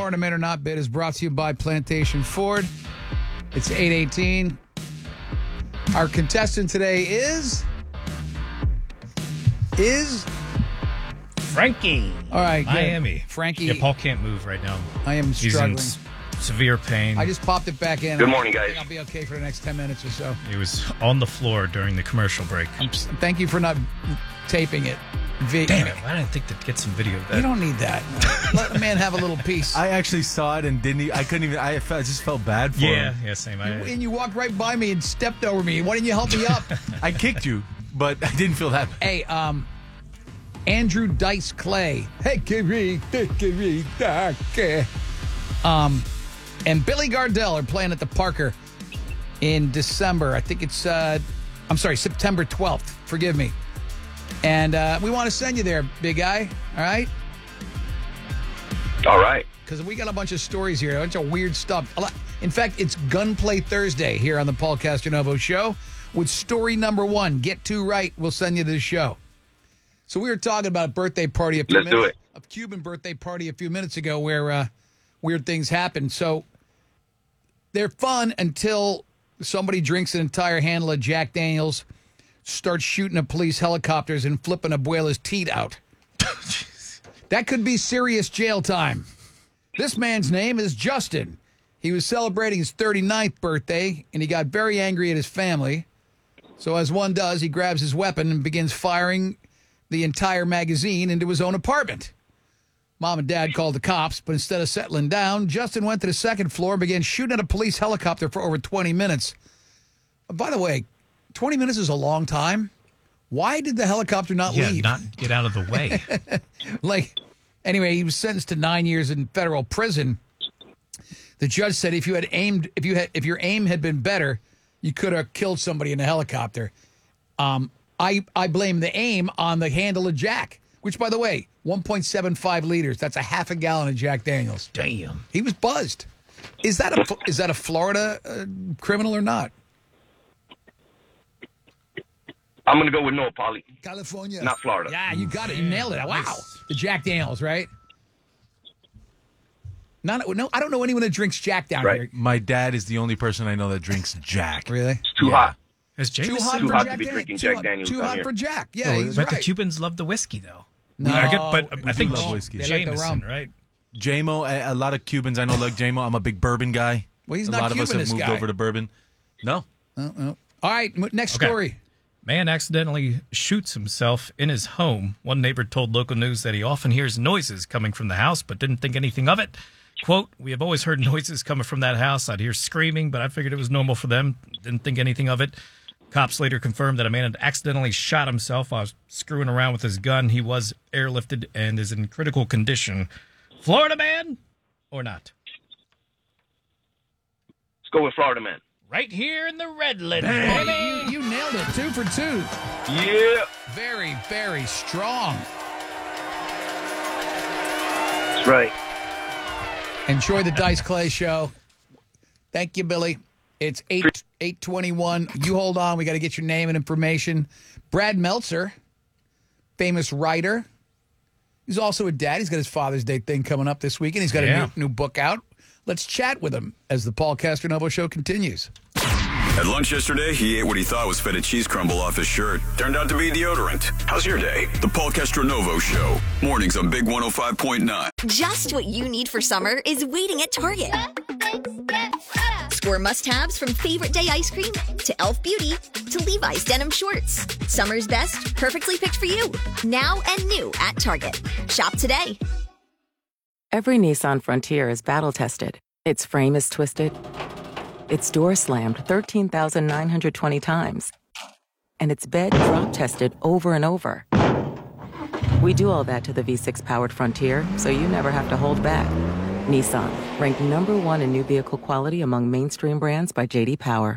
Florida Man or Not bit is brought to you by Plantation Ford. It's 8:18. Our contestant today is Frankie. All right, good. Miami. Frankie. Yeah, Paul can't move right now. I am He's struggling. in severe pain. I just popped it back in. Good morning, I guys. think I'll be okay for the next 10 minutes or so. He was on the floor during the commercial break. Thank you for not taping it. Damn it! Why didn't I think to get some video of that? You don't need that. Let the man have a little piece. I actually saw it and I couldn't even. I just felt bad for him. Yeah, same. And you walked right by me and stepped over me. Why didn't you help me up? I kicked you, but I didn't feel that bad. Hey, Andrew Dice Clay. Hey, and Billy Gardell are playing at the Parker in December. I think it's, September 12th. Forgive me. And we want to send you there, big guy. All right? All right. Because we got a bunch of stories here, a bunch of weird stuff. In fact, it's Gunplay Thursday here on the Paul Castronovo Show with story number 1. Get 2 right, we'll send you to the show. So we were talking about a birthday party a Cuban birthday party a few minutes ago where weird things happen. So they're fun until somebody drinks an entire handle of Jack Daniels, starts shooting at police helicopters and flipping Abuela's teeth out. That could be serious jail time. This man's name is Justin. He was celebrating his 39th birthday, and he got very angry at his family. So as one does, he grabs his weapon and begins firing the entire magazine into his own apartment. Mom and Dad called the cops, but instead of settling down, Justin went to the second floor and began shooting at a police helicopter for over 20 minutes. By the way, 20 minutes is a long time. Why did the helicopter not leave? Not get out of the way. Anyway, he was sentenced to 9 years in federal prison. The judge said if your aim had been better, you could have killed somebody in a helicopter. I blame the aim on the handle of Jack, which, by the way, 1.75 liters. That's a half a gallon of Jack Daniels. Damn. He was buzzed. Is that a Florida criminal or not? I'm going to go with no, Paulie. California. Not Florida. Yeah, you got it. You nailed it. Wow. Nice. The Jack Daniels, right? No, I don't know anyone that drinks Jack down here. My dad is the only person I know that drinks Jack. Really? It's too hot. Is Too hot Too for hot Jack to be Daniels. drinking Jack Daniels Too down hot here. for Jack. Yeah, he's But right. the Cubans love the whiskey, though. No, I think love whiskey. They like the rum. Jameson, right? J-Mo, a lot of Cubans I know like J-Mo. I'm a big bourbon guy. Well, he's a not lot of us Cuban, have this moved guy. over to bourbon. No. All right, next Okay. story. Man accidentally shoots himself in his home. One neighbor told local news that he often hears noises coming from the house, but didn't think anything of it. Quote, "We have always heard noises coming from that house. I'd hear screaming, but I figured it was normal for them. Didn't think anything of it." Cops later confirmed that a man had accidentally shot himself while screwing around with his gun. He was airlifted and is in critical condition. Florida man or not? Let's go with Florida Man. Right here in the Redlands, Hey, baby. you nailed it. 2 for 2. Yeah. Very, very strong. That's right. Enjoy the Dice Clay show. Thank you, Billy. It's 8:21. You hold on. We got to get your name and information. Brad Meltzer, famous writer. He's also a dad. He's got his Father's Day thing coming up this weekend. He's got a new book out. Let's chat with him as the Paul Castronovo show continues. At lunch yesterday, he ate what he thought was feta cheese crumble off his shirt. Turned out to be deodorant. How's your day? The Paul Castronovo Show. Mornings on Big 105.9. Just what you need for summer is waiting at Target. Score must-haves from favorite day ice cream to Elf Beauty to Levi's denim shorts. Summer's best, perfectly picked for you. Now and new at Target. Shop today. Every Nissan Frontier is battle-tested. Its frame is twisted. Its door slammed 13,920 times. And its bed drop-tested over and over. We do all that to the V6-powered Frontier, so you never have to hold back. Nissan, ranked number 1 in new vehicle quality among mainstream brands by J.D. Power.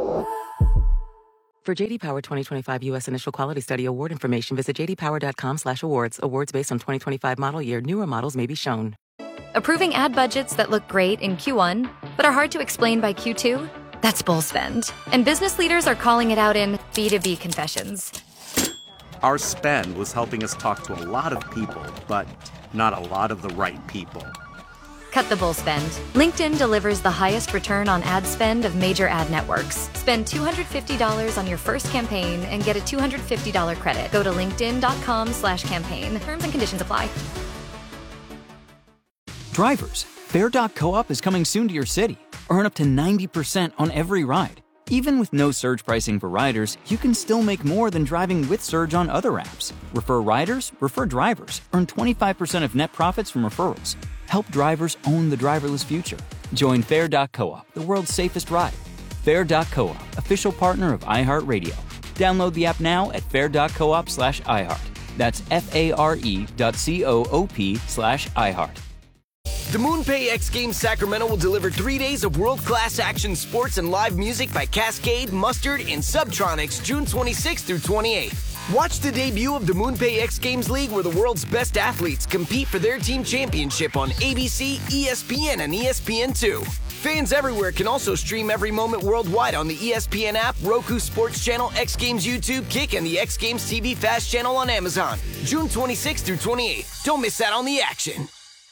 For J.D. Power 2025 U.S. Initial Quality Study award information, visit jdpower.com/awards. Awards based on 2025 model year. Newer models may be shown. Approving ad budgets that look great in Q1, but are hard to explain by Q2? That's bull spend. And business leaders are calling it out in B2B confessions. Our spend was helping us talk to a lot of people, but not a lot of the right people. Cut the bull spend. LinkedIn delivers the highest return on ad spend of major ad networks. Spend $250 on your first campaign and get a $250 credit. Go to linkedin.com/campaign. Terms and conditions apply. Drivers, Fair.coop is coming soon to your city. Earn up to 90% on every ride. Even with no surge pricing for riders, you can still make more than driving with Surge on other apps. Refer riders, refer drivers. Earn 25% of net profits from referrals. Help drivers own the driverless future. Join Fair.coop, the world's safest ride. Fair.coop, official partner of iHeartRadio. Download the app now at fair.coop/iHeart. That's FARE.coop/iHeart. The MoonPay X Games Sacramento will deliver 3 days of world-class action sports and live music by Cascade, Mustard, and Subtronics June 26th through 28th. Watch the debut of the MoonPay X Games League where the world's best athletes compete for their team championship on ABC, ESPN, and ESPN2. Fans everywhere can also stream every moment worldwide on the ESPN app, Roku Sports Channel, X Games YouTube, Kick, and the X Games TV Fast channel on Amazon. June 26th through 28th. Don't miss out on the action.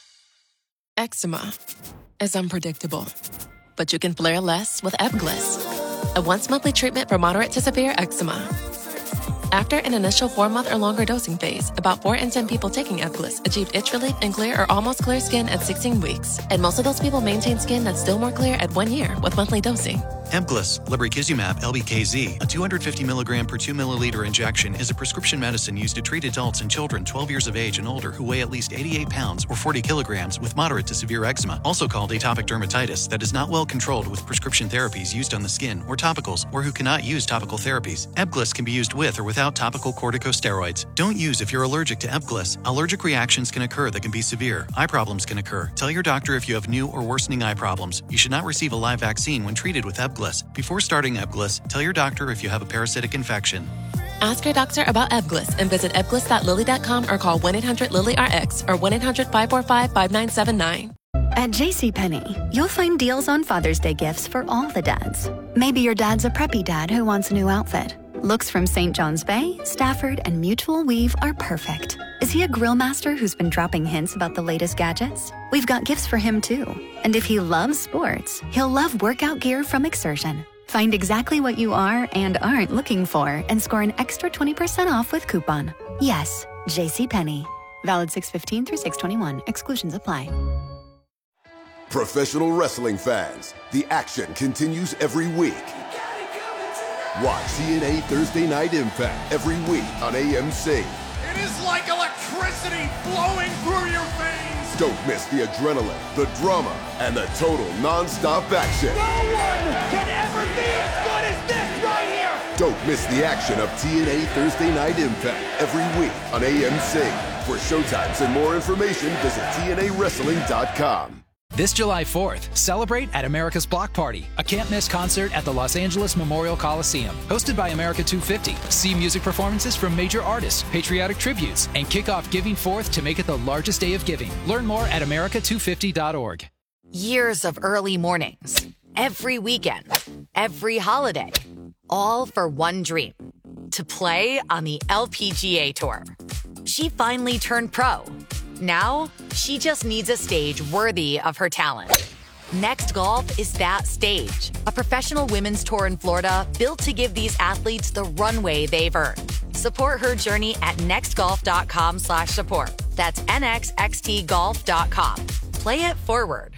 Eczema is unpredictable, but you can flare less with Ebglyss, a once-monthly treatment for moderate to severe eczema. After an initial 4-month or longer dosing phase, about 4 in 10 people taking Ebglyss achieved itch relief and clear or almost clear skin at 16 weeks. And most of those people maintain skin that's still more clear at 1 year with monthly dosing. Ebglyss, lebrikizumab LBKZ, a 250 milligram per 2 milliliter injection, is a prescription medicine used to treat adults and children 12 years of age and older who weigh at least 88 pounds or 40 kilograms with moderate to severe eczema, also called atopic dermatitis, that is not well controlled with prescription therapies used on the skin or topicals, or who cannot use topical therapies. Ebglyss can be used with or without topical corticosteroids. Don't use if you're allergic to Ebglyss. Allergic reactions can occur that can be severe. Eye problems can occur. Tell your doctor if you have new or worsening eye problems. You should not receive a live vaccine when treated with Ebglyss. Before starting Ebglyss, tell your doctor if you have a parasitic infection. Ask your doctor about Ebglyss and visit ebglyss.lilly.com or call 1-800-LILY-RX or 1-800-545-5979. At JCPenney, you'll find deals on Father's Day gifts for all the dads. Maybe your dad's a preppy dad who wants a new outfit. Looks from St. John's Bay, Stafford, and Mutual Weave are perfect. Is he a grill master who's been dropping hints about the latest gadgets? We've got gifts for him too. And if he loves sports, he'll love workout gear from Exertion. Find exactly what you are and aren't looking for and score an extra 20% off with coupon. Yes, JCPenney. Valid 6/15 through 6/21. Exclusions apply. Professional wrestling fans, the action continues every week. Watch TNA Thursday Night Impact every week on AMC. It is like electricity flowing through your veins. Don't miss the adrenaline, the drama, and the total non-stop action. No one can ever be as good as this right here. Don't miss the action of TNA Thursday Night Impact every week on AMC. For showtimes and more information, visit TNAWrestling.com. This July 4th, celebrate at America's Block Party, a can't-miss concert at the Los Angeles Memorial Coliseum. Hosted by America 250, see music performances from major artists, patriotic tributes, and kick off Giving Forth to make it the largest day of giving. Learn more at america250.org. Years of early mornings, every weekend, every holiday, all for one dream, to play on the LPGA Tour. She finally turned pro. Now, she just needs a stage worthy of her talent. Next Golf is that stage. A professional women's tour in Florida built to give these athletes the runway they've earned. Support her journey at nextgolf.com/support. That's nxxtgolf.com. Play it forward.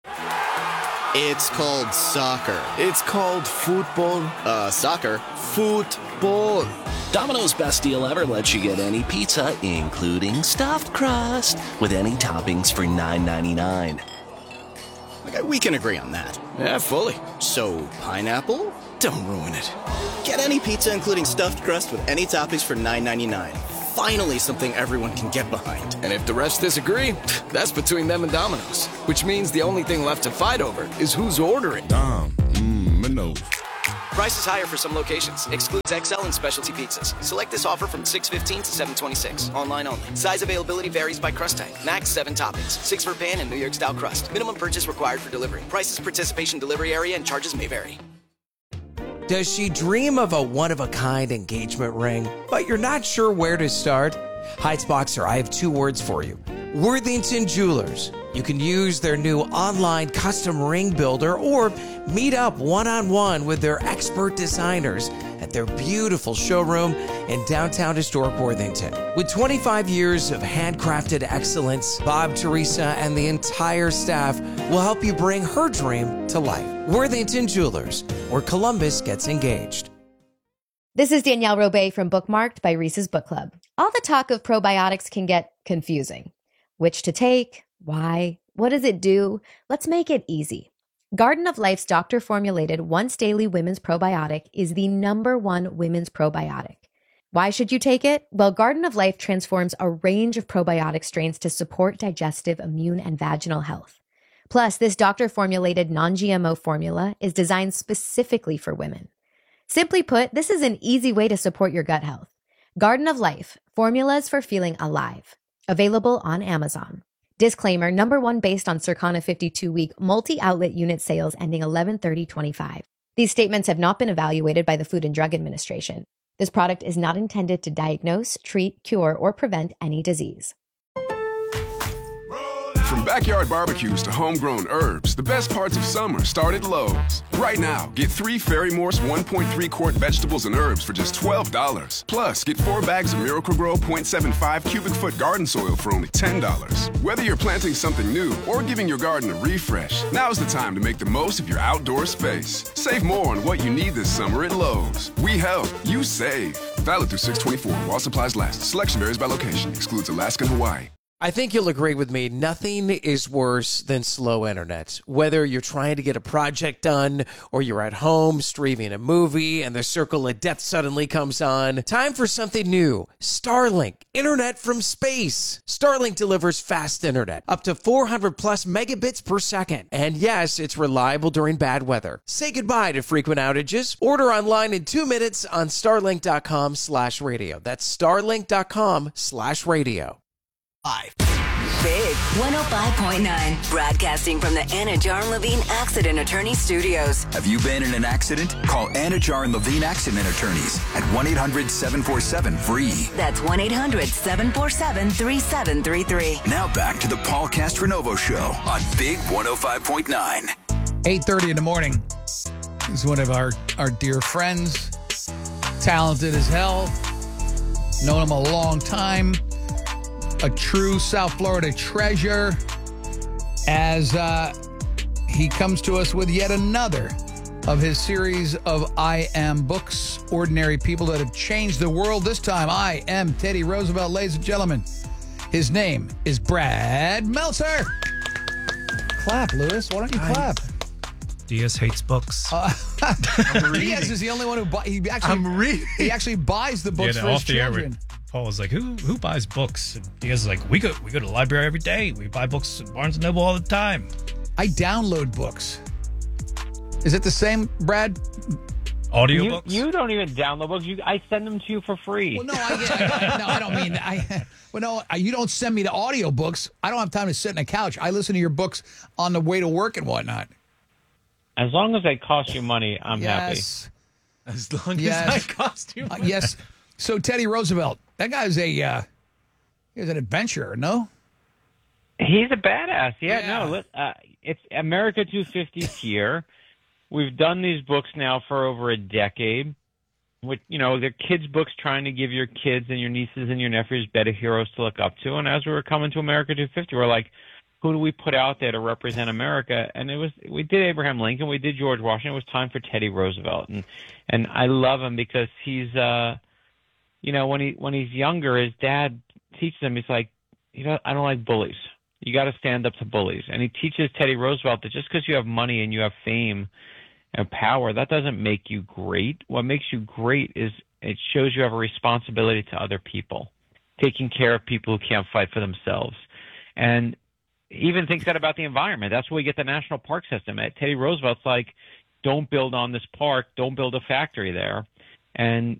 It's called soccer. It's called football. Soccer. Football. Domino's Best Deal Ever lets you get any pizza, including stuffed crust, with any toppings for $9.99. Okay, we can agree on that. Yeah, fully. So, pineapple? Don't ruin it. Get any pizza, including stuffed crust, with any toppings for $9.99. Finally, something everyone can get behind. And if the rest disagree, that's between them and Domino's. Which means the only thing left to fight over is who's ordering. Domino's. Price is higher for some locations. Excludes XL and specialty pizzas. Select this offer from 6/15 to 7/26. Online only. Size availability varies by crust type. Max 7 toppings. 6 for pan and New York style crust. Minimum purchase required for delivery. Prices, participation, delivery area, and charges may vary. Does she dream of a one-of-a-kind engagement ring, but you're not sure where to start? Heights Boxer, I have 2 words for you. Worthington Jewelers. You can use their new online custom ring builder or meet up one-on-one with their expert designers at their beautiful showroom in downtown historic Worthington. With 25 years of handcrafted excellence, Bob, Teresa, and the entire staff will help you bring her dream to life. Worthington Jewelers, where Columbus gets engaged. This is Danielle Robay from Bookmarked by Reese's Book Club. All the talk of probiotics can get confusing. Which to take? Why? What does it do? Let's make it easy. Garden of Life's doctor-formulated once-daily women's probiotic is the #1 women's probiotic. Why should you take it? Well, Garden of Life transforms a range of probiotic strains to support digestive, immune, and vaginal health. Plus, this doctor-formulated non-GMO formula is designed specifically for women. Simply put, this is an easy way to support your gut health. Garden of Life, formulas for feeling alive. Available on Amazon. Disclaimer, #1 based on Circana 52-week multi-outlet unit sales ending 11/30/25. These statements have not been evaluated by the Food and Drug Administration. This product is not intended to diagnose, treat, cure, or prevent any disease. From backyard barbecues to homegrown herbs, the best parts of summer start at Lowe's. Right now, get 3 Ferry Morse 1.3 quart vegetables and herbs for just $12. Plus, get 4 bags of Miracle-Gro 0.75 cubic foot garden soil for only $10. Whether you're planting something new or giving your garden a refresh, now's the time to make the most of your outdoor space. Save more on what you need this summer at Lowe's. We help, you save. Valid through 6/24 while supplies last. Selection varies by location. Excludes Alaska and Hawaii. I think you'll agree with me. Nothing is worse than slow internet. Whether you're trying to get a project done or you're at home streaming a movie and the circle of death suddenly comes on, time for something new. Starlink, internet from space. Starlink delivers fast internet, up to 400 plus megabits per second. And yes, it's reliable during bad weather. Say goodbye to frequent outages. Order online in 2 minutes on starlink.com/radio. That's starlink.com/radio. Big 105.9, broadcasting from the Anna Jar and Levine Accident Attorney Studios. Have you been in an accident? Call Anna Jar and Levine Accident Attorneys at 1-800-747-FREE. That's 1-800-747-3733. Now back to the Paul Castronovo Show on Big 105.9. 8:30 in the morning. He's one of our dear friends. Talented as hell. Known him a long time. A true South Florida treasure, as he comes to us with yet another of his series of I Am books, ordinary people that have changed the world. This time, I am Teddy Roosevelt, ladies and gentlemen. His name is Brad Meltzer. Clap, Lewis. Why don't you clap? Diaz hates books. Diaz is the only one who he actually buys the books for his children. Paul was like, who buys books? And Diaz is like, we go to the library every day. We buy books at Barnes & Noble all the time. I download books. Is it the same, Brad? Audiobooks? You don't even download books. I send them to you for free. Well, no, I don't mean that. You don't send me the audiobooks. I don't have time to sit on a couch. I listen to your books on the way to work and whatnot. As long as they cost you money, I'm happy. As long as they cost you money. Yes. So Teddy Roosevelt, that guy's he's an adventurer, no? He's a badass. No. It's America 250th year. We've done these books now for over a decade. They're kids' books trying to give your kids and your nieces and your nephews better heroes to look up to. And as we were coming to America 250, we're like, who do we put out there to represent America? And we did Abraham Lincoln, we did George Washington. It was time for Teddy Roosevelt, and I love him because he's when he's younger, his dad teaches him. He's like, I don't like bullies. You got to stand up to bullies. And he teaches Teddy Roosevelt that just because you have money and you have fame and power, that doesn't make you great. What makes you great is it shows you have a responsibility to other people, taking care of people who can't fight for themselves. And even thinks that about the environment. That's where we get the national park system. Teddy Roosevelt's like, don't build on this park. Don't build a factory there. And